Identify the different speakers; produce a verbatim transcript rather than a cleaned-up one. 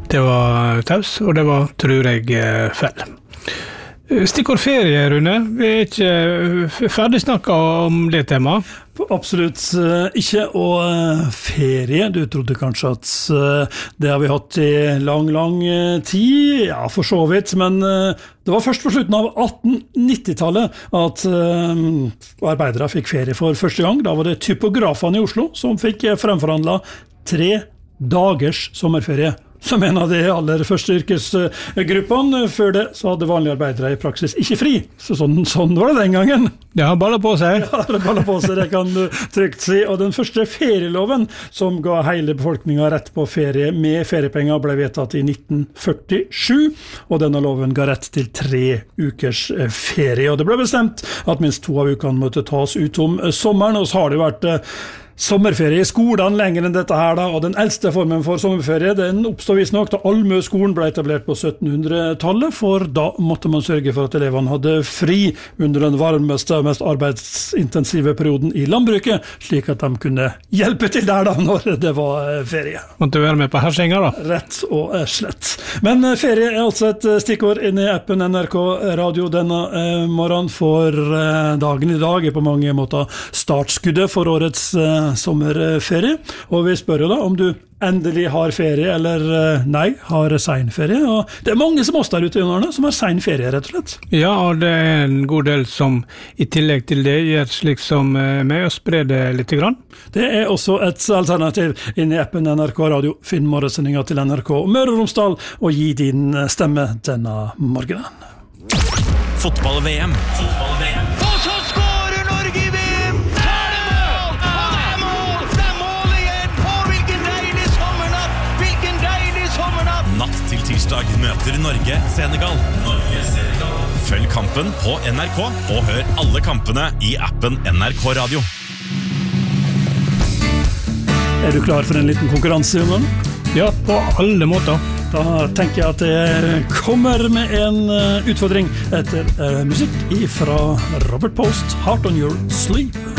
Speaker 1: Det var taus, og det var, tror jeg, feil. Stikkord ferie, Rune. Vi er ikke ferdig snakket om det temaet.
Speaker 2: Absolutt ikke, og ferie, du trodde kanskje at det har vi hatt i lang, lang tid, ja, for så vidt, men det var først på slutten av atten nittitallet at arbeidere fikk ferie for første gang. Da var det typografene i Oslo som fikk fremforhandlet tre dagers sommerferie. Som en av de aller første yrkesgruppene. Før det så hadde vanlige arbeidere i praksis ikke fri. Så sånn, sånn var det den gangen.
Speaker 1: Det har ballet på seg.
Speaker 2: Ja, det har ballet på seg, det kan du trygt si. Og den første ferieloven som ga hele befolkningen rett på ferie med feriepenger ble vedtatt i nitten førtisju. Og denne loven ga rett til tre ukers ferie. Og det ble bestemt at minst to av ukene måtte tas ut om sommeren. Og så har det vært sommerferie i skolen lenger enn dette her da, og den eldste formen for sommerferie, den oppstod visst nok da Almøskolen ble etablert på syttenhundretallet, for da måtte man sørge for at elevene hadde fri under den varmeste og mest arbeidsintensive perioden i landbruket, slik at de kunne hjelpe til der da, når det var ferie.
Speaker 1: Måtte du være med på hersinga da?
Speaker 2: Rett og slett. Men ferie er altså et stikkord inne i appen N R K Radio denne eh, morgenen, for eh, dagen i dag er på mange måter startskuddet for årets eh, sommerferie, og vi spør jo da om du endelig har ferie, eller nei, har seinferie, og det er mange som oss der ute i Norge som har seinferie, rett og slett.
Speaker 1: Ja, og det er en god del som i tillegg til det gjør slik som meg, og sprer det litt grann.
Speaker 2: Det er også et alternativ inne i appen N R K Radio. Finn morgensendinga til N R K Møre og Romsdal, og gi din stemme denne morgenen.
Speaker 3: Fotball-V M. Fotball-V M. Natt til tirsdag møter Norge Senegal. Norge Senegal. Følg kampen på N R K og hør alle kampene i appen N R K Radio.
Speaker 2: Er du klar for en liten konkurranse, Jonan?
Speaker 1: Ja, på alle måter.
Speaker 2: Da tenker jeg at jeg kommer med en utfordring etter uh, musikk fra Robert Post, Heart on Your Sleeve.